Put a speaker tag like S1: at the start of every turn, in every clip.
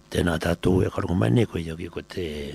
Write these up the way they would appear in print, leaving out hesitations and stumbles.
S1: Tēnā tātou e karongo mai ne koe iau ko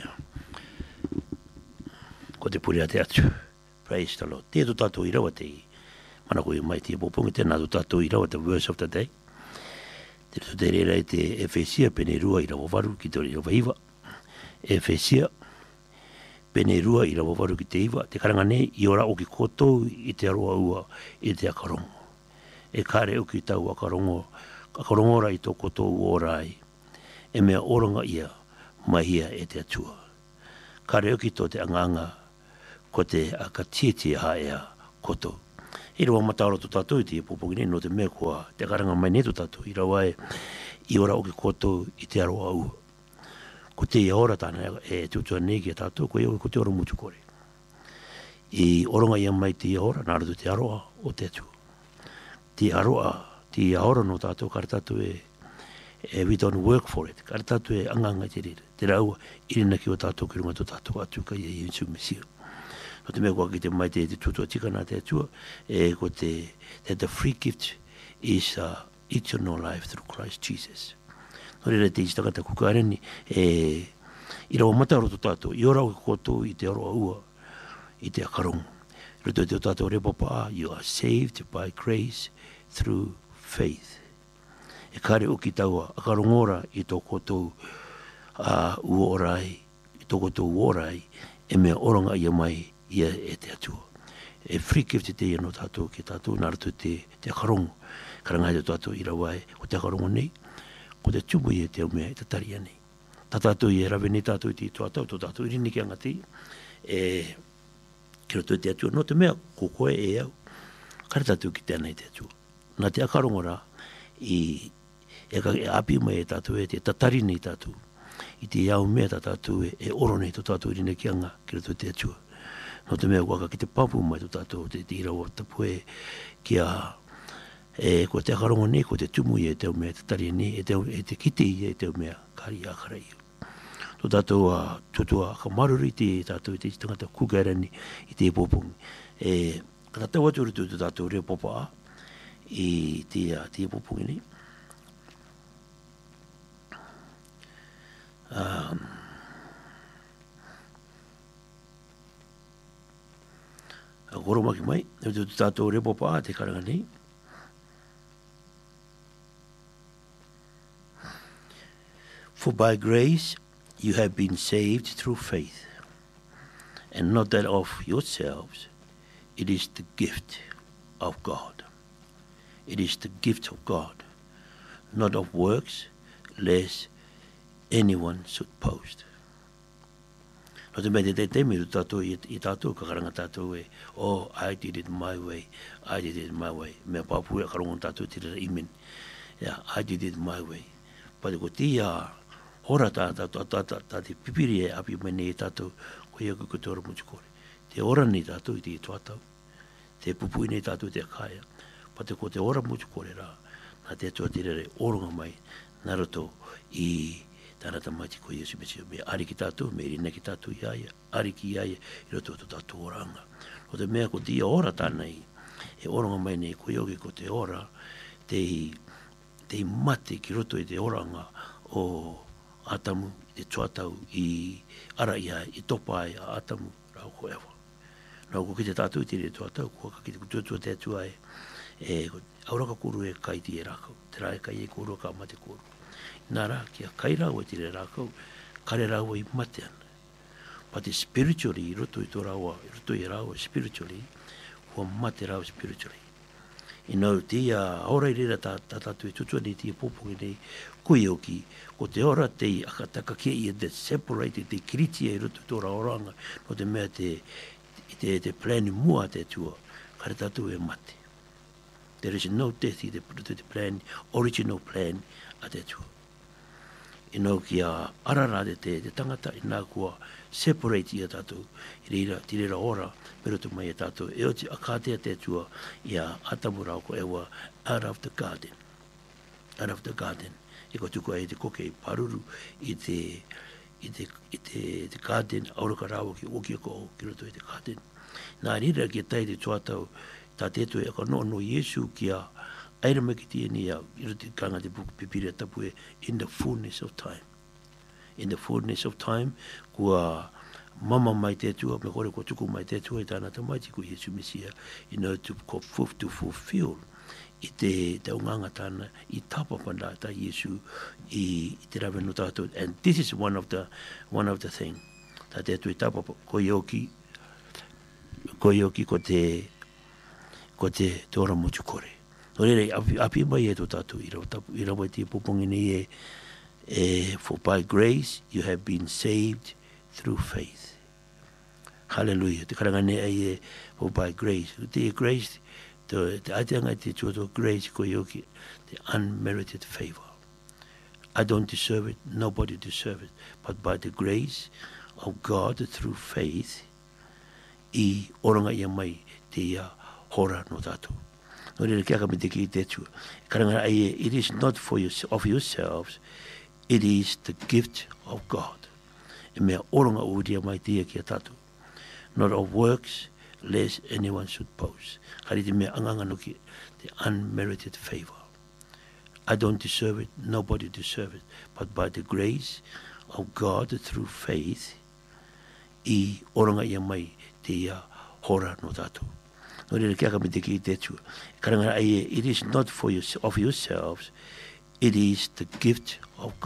S1: te puri a te atu. Praise the Lord. Tēto tātou i rawa te mana koe mai te popongi, tēnā tātou i rawa te verse of the day. Tēto te reira i te Efesia pene rua i rawa waru ki te rawa iwa. Efesia pene rua i rawa waru ki te iwa. Te karanga nei i ora o ki kotou i te aroa ua i te akarongo. E kare o ki tau akarongo i tō kotou ora ai. E mea oronga ia mahia e te atua. Kare o ki tō te anganga ko te akatieti ha ea koto. I rawa mataoro tu tātou i te popongi no te mea kua te karanga mai ne tu tātou. I rawa i ora o ki koto i te aroa ua. Ko te ia ora tāna e tutua nei ki a tātou, ko te ora mutu kore. I oronga ia mai te ia ora, nāra tu te aroa o te atua. Te aroa, te ia ora no tātou, kare tātou we don't work for it. Kare tātou anganga te rira. Te raua, irina ki o tātou ki runga to tātou atu ka ia Yesu Messia. No te mea kua ki te mai te tutua tika nā te atua, ko that the free gift is eternal life through Christ Jesus. No rira te istaka kukareni, i rawa mataoro to tātou, i ora o ki kotou i te aroa ua, i te akarongo. Rito te o tātou repapa, you are saved by grace through faith. E kare o ki taua akarongora i tō kotou uorai, i tō kotou uorai, e mea oronga ia mai ia e te atua. E free gift te ia no tātou ki tātou, nā rato te akarongo. Karangai te tātou i rawai, o te akarongo nei, ko te tumu i e te umea i te taria nei. Tā tātou i e rawe nei tātou i te tuatau, tō tātou i rini ki angati, ki rato te atua, no te mea, ko koe e au, kare tātou ki tēnei te atua. Nā te akarongora i e api mai e tātou e te tatari nei tātou. I te iau mea tātou e oro nei tō tātou rina ki anga ki rato te atua. No te mea waka ki te papu mai tō tātou te irawa tapu ki a ko te akarongo nei, ko te tumu i e teo mea tatari nei, e te kite i e teo mea kari akarai. Tō tātou tutua kamaruri te tātou i te tangata kukarani i te popongi. Ka tātou atu rutu tō tātou rea popa i te popongi nei. Goro maki mai, e tu tātou repopa te karanga nei. For by grace you have been saved through faith, and not that of yourselves, it is the gift of God. It is the gift of God, not of works, lest anyone should post. No te mea te miru tātou i tātou, ka karanga tātou I did it my way, I did it my way. Mea pāpua karongo tātou te rira imen. Yeah, I did it my way. Pate ko tia ora tātou, tā te pipiri e api mai nei tātou, ko ia kuku te ora mutu kore. Te ora nei tātou i te tuatau, te pupui nei tātou te kaya. Pate ko te ora mutu kore rā, nā te atua te rira oronga mai, nā roto i tāna tamati ko Yesu Messia, me ari ki tātou, me rina ki tātou iaia, ari ki iaia, i roto to tātou oranga. O te mea ko tia ora tānei, e oronga mai nei ko ioki ko te ora, te mate ki roto i te oranga o atamu, i te tuatau, i ara ia, i topa ai a atamu, rau ko ewa. Nau ko ki te tātou i te re tuatau, ko ka ki te kutuatua te atua auraka kuru e kaiti e rākau, te rā e kai e kuru ka mate kuru. Nā rā, kia kai rāua tire rākau, kare rāua i mate ana. Pate spiritually, i roto i tō rāua, i roto i rāua spiritually, kua mate rāua spiritually. I nau tia, ora i rira tātātu e tutua nei tia pōpongi nei, kui oki, ko te ora te akataka kia i te separated, te kiritia i roto i tō rāoranga, no te mea te plan mua te tua, kare tātu e mate. There is no death i te plan, original plan a te tua. I nau ki a arara te tangata i nā kua separate i a tātou i rira ora pero tu mai a tātou e o te akatea te tua i a atamura ko ewa out of the garden e ko tuku e te koke i paruru i te garden auraka rawa ki oki ko ki roto i te garden nā rira ki a tai te tuatau tā teto e ka no Yesu ki a aira me ki tia ni au, i roti kanga te puku pipiri a tapu e in the fullness of time. in the fullness of time, kua mama mai te tua, me kore ko tuku mai te tua, i tāna tamaiti ko Yesu Mesia, to fulfill i te taunganga tāna, i tapapanda ta Yesu, i te rawe no tātou. And this is one of the thing. Tā te atu i tapapa, ko ioki ko te ora motu kore. No rere, api mai e tō tātou, i rawa te pupongi nei for by grace you have been saved through faith. Hallelujah. Te karanga nei for by grace. Te grace, te ateanga te tuato grace ko ioki, the unmerited favor. I don't deserve it, nobody deserves it, but by the grace of God through faith, I oranga ia mai te ia hora no tātou. No rere kia ka me te ki te tua. Karanga it is not of yourselves, it is the gift of God. E mea oranga uria mai te ia kia tātou. Not of works, lest anyone should boast. Hari te mea anganga no ki, the unmerited favor. I don't deserve it, nobody deserves it, but by the grace of God through faith, I oranga ia mai te ia hora no tātou. No rere kia ka me te ki te tua. Karanga it is not of yourselves, it is the gift of God.